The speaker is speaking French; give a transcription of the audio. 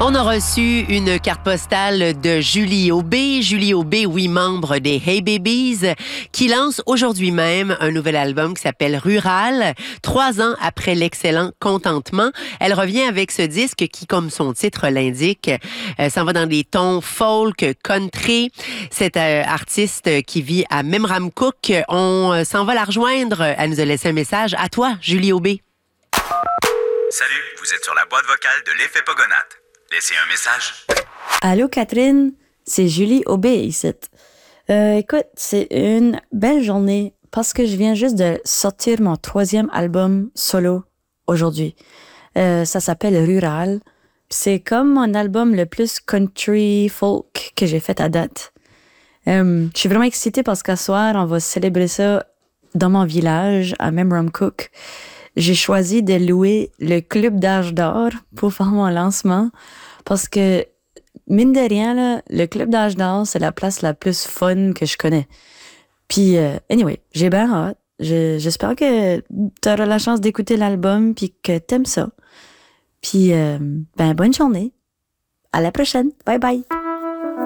On a reçu une carte postale de Julie Aubé. Julie Aubé, oui, membre des Hey Babies, qui lance aujourd'hui même un nouvel album qui s'appelle Rural. 3 ans après l'excellent Contentement, elle revient avec ce disque qui, comme son titre l'indique, s'en va dans des tons folk, country. Cette artiste qui vit à Memramcook, on s'en va la rejoindre. Elle nous a laissé un message. À toi, Julie Aubé. Salut, vous êtes sur la boîte vocale de l'Effet Pogonat. Laissez un message. Allô Catherine, c'est Julie Aubé ici. Écoute, c'est une belle journée parce que je viens juste de sortir mon 3e album solo aujourd'hui. Ça s'appelle Rural. C'est comme mon album le plus country folk que j'ai fait à date. Je suis vraiment excitée parce qu'à soir, on va célébrer ça dans mon village à Memramcook. J'ai choisi de louer le Club d'Âge d'Or pour faire mon lancement parce que, mine de rien, là, le Club d'Âge d'Or, c'est la place la plus fun que je connais. Puis, anyway, j'ai bien hâte. J'espère que tu auras la chance d'écouter l'album puis que t'aimes ça. Puis, bonne journée. À la prochaine. Bye bye.